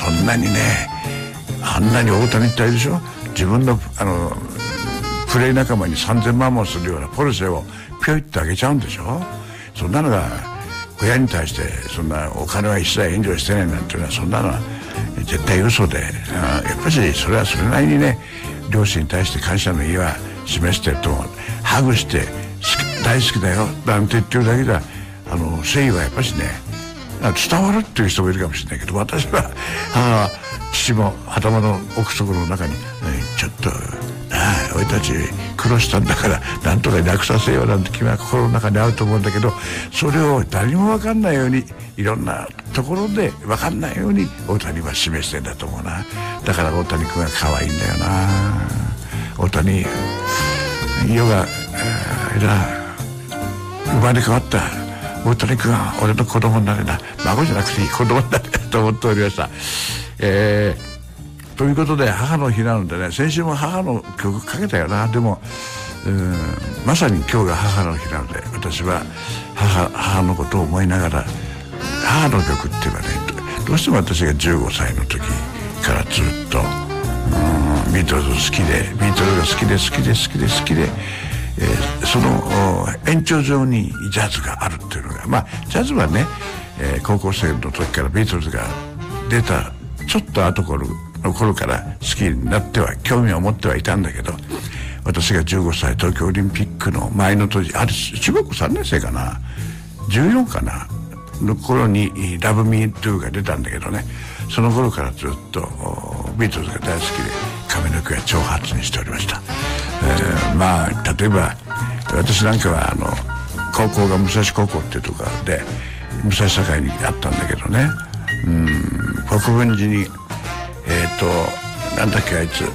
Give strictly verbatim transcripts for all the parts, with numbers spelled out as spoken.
そんなにね、あんなに大谷ってあれでしょ、自分のあのプレイ仲間にさんぜんまんもするようなポルシェをピョイってあげちゃうんでしょ。そんなのが親に対してそんなお金は一切援助してないなんていうのは、そんなのは絶対嘘で、あやっぱりそれはそれなりにね、両親に対して感謝の意は示してると思う。ハグして大好きだよなんて言ってるだけではあの誠意はやっぱりね伝わるっていう人もいるかもしれないけど、私は母は父も頭の奥底の中に、ちょっとああ俺たち苦労したんだからなんとか楽させようなんて気は心の中にあると思うんだけど、それを誰にも分かんないようにいろんなところで分かんないように大谷は示してんだと思うな。だから大谷君は可愛いんだよな。大谷世がえら生まれ変わった大谷君は俺の子供になれな、孫じゃなくていい子供になれと思っておりました。えー、ということで母の日なのでね、先週も母の曲かけたよな。でもうんまさに今日が母の日なので、私は 母, 母のことを思いながら、母の曲っていうのはね、どうしても私がじゅうごさいの時からずっとうんビートルズ好きで、ビートルズが好きで好きで好きで好きで、えー、その延長上にジャズがあるっていうのが、まあジャズはね、えー、高校生の時からビートルズが出たちょっと後頃の頃から好きになっては興味を持ってはいたんだけど、私がじゅうごさい東京オリンピックの前の年、あれ中学校さんねん生かな、じゅうよんかなの頃にラブミートゥーが出たんだけどね、その頃からずっとビートルズが大好きで髪の毛は長髪にしておりました。えー、まあ例えば私なんかはあの高校が武蔵高校っていうところで武蔵境にあったんだけどね、うん国分寺にえっ、ー、となんだっけあいつ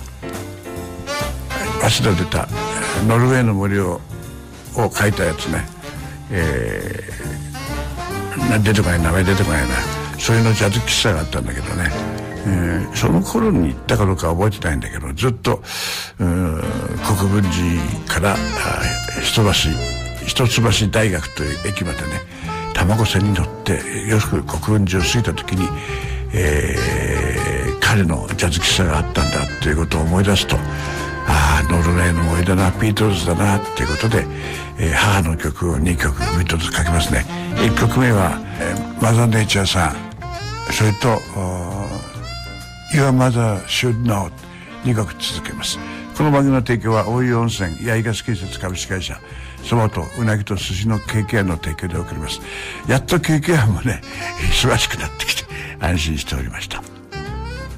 早稲田出たノルウェーの森をを書いたやつね、えー、出てこない名前出てこないな、そういうのジャズ喫茶があったんだけどね、えー、その頃に行ったかどうか覚えてないんだけど、ずっと国分寺から一橋一橋大学という駅までね卵線に乗ってよく国分寺を過ぎた時に、えー、彼のジャズ喫茶があったんだっていうことを思い出すと、ああノルウェーの思い出だな、ビートルズだなっていうことで、えー、母の曲をにきょくビートルズ書きますね。いっきょくめは、えー、マザーネイチャーさん、それと Your Mother Should Know にきょく続けます。この番組の提供は大湯温泉八重樫建設株式会社、そばとうなぎと寿司のケーキ屋の提供で送ります。やっとケーキ屋もね忙しくなってきて安心しておりました。